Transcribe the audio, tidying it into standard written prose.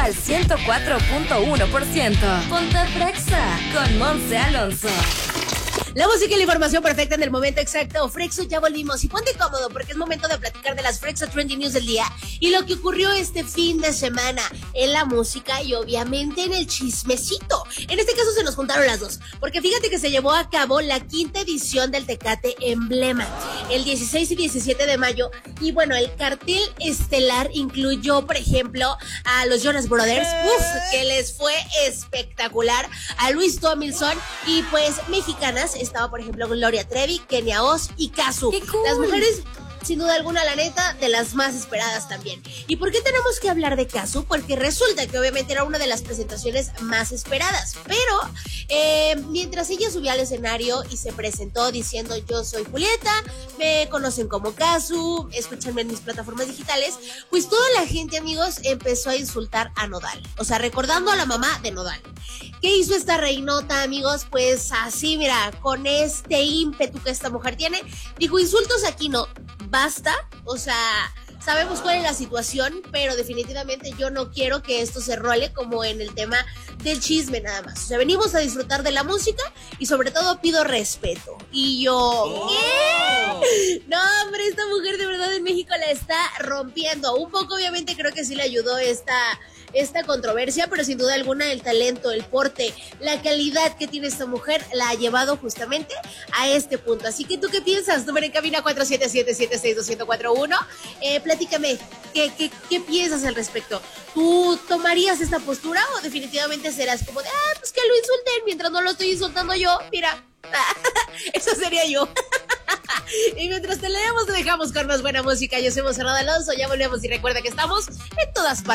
al 104.1%. Ponte Frexa con Monse Alonso. La música y la información perfecta en el momento exacto. Frexo, ya volvimos y ponte cómodo porque es momento de platicar de las Frexa Trending News del día y lo que ocurrió este fin de semana en la música y obviamente en el chismecito. En este caso se nos juntaron las dos, porque fíjate que se llevó a cabo la 5ª edición del Tecate Emblema, el 16 y 17 de mayo. Y bueno, el cartel estelar incluyó, por ejemplo, a los Jonas Brothers, que les fue espectacular, a Luis Tomlinson y pues mexicanas. Estaba, por ejemplo, Gloria Trevi, Kenia Oz y Kazu. ¡Qué cool! Las mujeres, sin duda alguna, la neta, de las más esperadas también. ¿Y por qué tenemos que hablar de Kazu? Porque resulta que obviamente era una de las presentaciones más esperadas. Pero mientras ella subía al escenario y se presentó diciendo yo soy Julieta, me conocen como Kazu, escúchenme en mis plataformas digitales, pues toda la gente, amigos, empezó a insultar a Nodal. O sea, recordando a la mamá de Nodal. ¿Qué hizo esta reinota, amigos? Pues así, mira, con este ímpetu que esta mujer tiene, dijo, insultos aquí no, basta, o sea, sabemos cuál es la situación, pero definitivamente yo no quiero que esto se role como en el tema del chisme nada más. O sea, venimos a disfrutar de la música y sobre todo pido respeto. Y yo, ¿qué? No, hombre, esta mujer de verdad en México la está rompiendo. Un poco obviamente creo que sí le ayudó esta controversia, pero sin duda alguna el talento, el porte, la calidad que tiene esta mujer la ha llevado justamente a este punto. Así que ¿tú qué piensas? Número en cabina 477-762-1041. Platícame, ¿qué piensas al respecto? ¿Tú tomarías esta postura o definitivamente serás como de, pues que lo insulten mientras no lo estoy insultando yo? Mira, eso sería yo. Y mientras te leemos, te dejamos con más buena música. Yo soy Monserrat Alonso, ya volvemos y recuerda que estamos en todas partes.